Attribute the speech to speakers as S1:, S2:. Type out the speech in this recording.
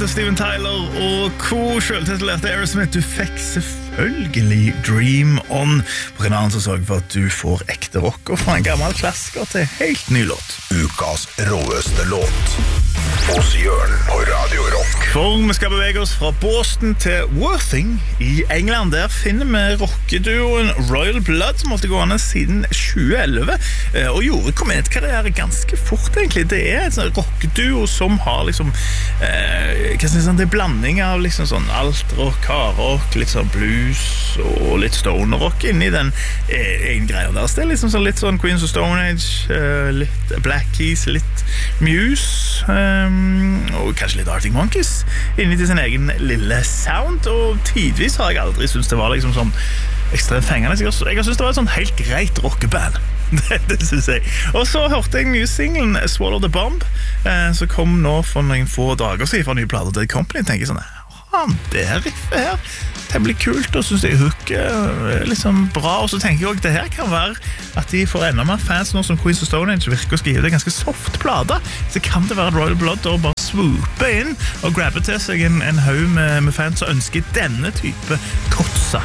S1: til Steven Tyler og co-selvtitulerte Aerosmith. Du fikk selvfølgelig Dream On. På kanalen så sørger for at du får ekte rock og fra en gammel klassiker til helt ny låt.
S2: Ukas råeste låt hos Jørn på Radio Rock.
S1: For vi skal bevege oss fra Boston til Worthing i England. Der finner vi rockeduoen Royal Blood, som holdt gående siden 2011 og gjorde komedkarriere ganske fort egentlig. Det er en sånn rockeduo som har liksom hva skal jeg si, det er blanding av liksom sånn alt-rock, hardrock, litt sånn blues og litt stoner-rock inni den egen greia der. Så det er liksom sånn, litt sånn Queens of Stone Age, litt Black Keys, litt Muse og kanskje litt Arctic Monkeys inni til sin egen lille sound, og tidvis har jeg aldri syntes det var liksom sånn ekstremt fengende. Jeg har syntes det var et sånn helt greit rockeband. Det synes jeg. Og så hørte jeg nye singlen Swallow the Bomb, som kom nå for noen få dager siden fra nye plater til Company. Jeg tenker sånn, det her riffet her temmelig kult, og synes jeg hooker liksom bra, og så tenker jeg også det her kan være at de får enda mer fans nå som Queens of Stone Age virker å skrive det ganske soft plate, så kan det være at Royal Blood og bare swoope inn og grabbe til seg en haug med fans som ønsker denne type kotsa.